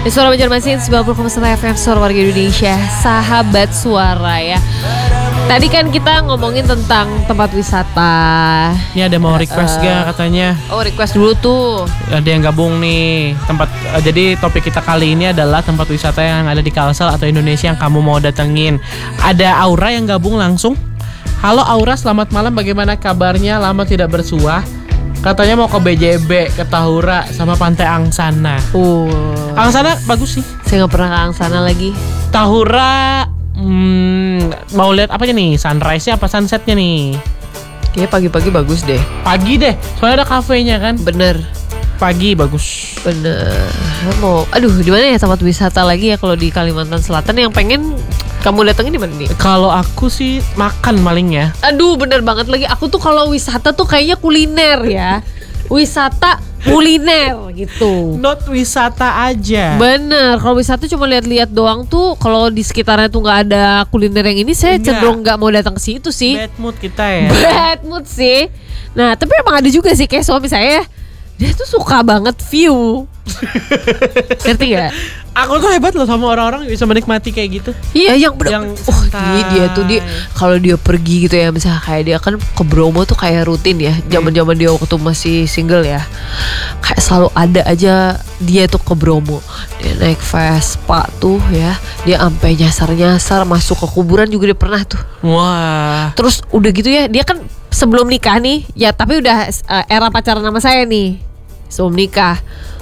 Di Suara Banjarmasin 90,1 FM Suara Warga Indonesia, sahabat suara ya. Tadi kan kita ngomongin tentang tempat wisata. Ini ada mau request gak katanya? Oh, request dulu tuh. Ada yang gabung nih tempat. Jadi topik kita kali ini adalah tempat wisata yang ada di Kalsel atau Indonesia yang kamu mau datengin. Ada Aura yang gabung langsung. Halo Aura, selamat malam. Bagaimana kabarnya? Lama tidak bersuah. Katanya mau ke BJB, ke Tahura, sama Pantai Angsana. Angsana bagus sih. Saya nggak pernah ke Angsana lagi. Tahura, mau lihat apanya nih? Sunrise-nya apa sunset-nya nih? Kayaknya pagi-pagi bagus deh. Pagi deh, soalnya ada kafenya kan. Bener. Pagi bagus. Bener. Di mana ya tempat wisata lagi ya kalau di Kalimantan Selatan yang pengen kamu datengin di mana nih? Kalau aku sih makan paling ya. Aduh, bener banget lagi. Aku tuh kalau wisata tuh kayaknya kuliner ya. Wisata kuliner gitu. Not wisata aja. Bener. Kalau wisata cuma lihat-lihat doang tuh, kalau di sekitarnya tuh nggak ada kuliner yang ini, saya cenderung nggak mau datang ke situ sih. Bad mood kita ya. Bad mood sih. Nah, tapi emang ada juga sih kayak suami saya. Dia tuh suka banget view. Ngerti gak? Aku tuh hebat loh sama orang-orang bisa menikmati kayak gitu. Iya, yang dia tuh kalau dia pergi gitu ya, misalnya kayak dia kan ke Bromo tuh kayak rutin ya. Zaman-zaman dia waktu masih single ya. Kayak selalu ada aja dia tuh ke Bromo. Dia naik Vespa tuh ya. Dia sampai nyasar-nyasar masuk ke kuburan juga dia pernah tuh. Wah. Terus udah gitu ya, dia kan sebelum nikah nih, ya tapi udah era pacaran sama saya nih. Sebelum nikah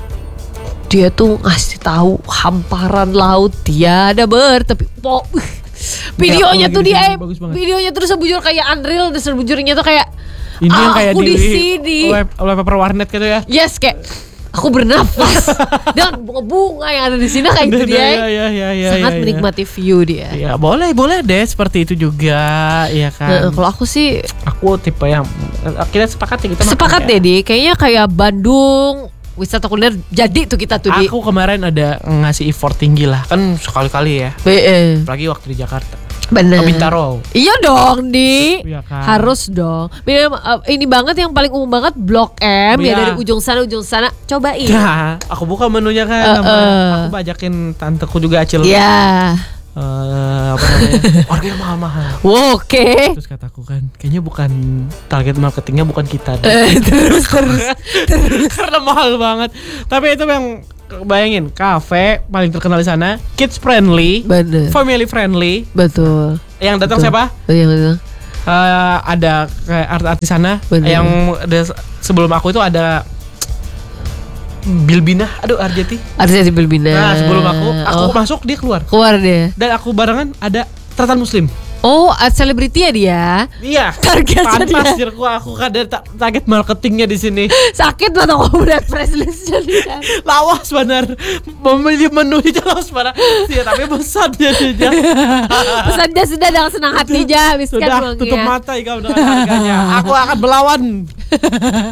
dia tuh ngasih tahu hamparan laut dia ada tapi videonya tuh dia videonya terus sebujur kayak Unreal, dan sebujurnya tuh kayak ini yang kayak di sini wallpaper warnet gitu ya. Yes, kayak aku bernafas dan bunga-bunga yang ada di sini kayak gitu dia. Sangat menikmati view dia. Ya boleh deh seperti itu juga ya kan. Kalau aku sih, aku tipe yang kita sepakat ya, kita sepakat deh di kayaknya kayak Bandung wisata kuliner jadi tuh kita tuh di. Aku kemarin ada ngasih effort tinggi lah kan sekali-kali ya. Apalagi waktu di Jakarta. Bener. Bintaro. Iya dong di. Ya kan? Harus dong. Ini banget yang paling umum banget Blok M ya, dari ujung sana cobain. Nah, aku buka menunya kan. Aku bajakin tanteku juga Acil. Iya. Apa namanya? Harganya mahal-mahal. Oke. Terus kataku kan, kayaknya bukan target marketingnya bukan kita. Terus. Karena mahal banget. Tapi itu yang bayangin, kafe paling terkenal di sana, kids friendly, bener. Family friendly. Betul. Yang datang siapa? Yang datang. Ada kayak artis di sana. Bener. Yang sebelum aku itu ada Bilbina, Arjeti Bilbina. Nah, sebelum aku masuk dia keluar dia. Dan aku barengan ada Tratan Muslim. Oh, selebriti ya dia. Iya. Pantas dirku aku kan ada target marketingnya di sini. Sakit banget aku lihat press listnya dia. Lawas benar. Memilih menu aja lawas benar. Iya, tapi pesannya dia. Pesannya sudah dengan senang hati aja. Sudah tutup mata kau dengan harganya. Aku akan melawan.